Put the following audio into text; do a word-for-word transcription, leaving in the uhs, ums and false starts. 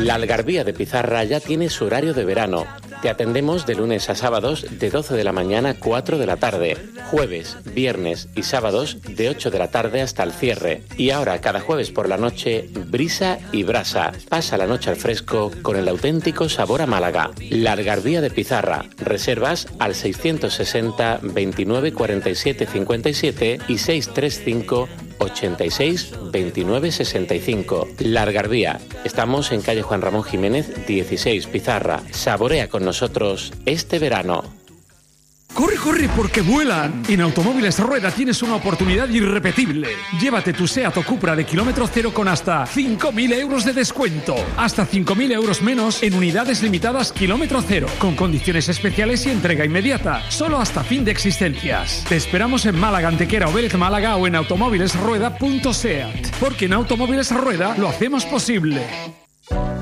La Algarvía de Pizarra ya tiene su horario de verano. Te atendemos de lunes a sábados de doce de la mañana a cuatro de la tarde. Jueves, viernes y sábados de ocho de la tarde hasta el cierre. Y ahora, cada jueves por la noche, brisa y brasa. Pasa la noche al fresco con el auténtico sabor a Málaga. La Algarvía de Pizarra. Reservas al seiscientos sesenta, veintinueve, cuarenta y siete, cincuenta y siete y seiscientos treinta y cinco, ochenta y seis, veintinueve, sesenta y cinco. La Algarvía. Estamos en calle Juan Ramón Jiménez, dieciséis, Pizarra. Saborea con nosotros este verano. ¡Corre, corre, porque vuelan! En Automóviles Rueda tienes una oportunidad irrepetible. Llévate tu SEAT o Cupra de kilómetro cero con hasta cinco mil euros de descuento. Hasta cinco mil euros menos en unidades limitadas kilómetro cero, con condiciones especiales y entrega inmediata. Solo hasta fin de existencias. Te esperamos en Málaga, Antequera o Vélez Málaga o en automóviles rueda punto seat. Porque en Automóviles Rueda lo hacemos posible.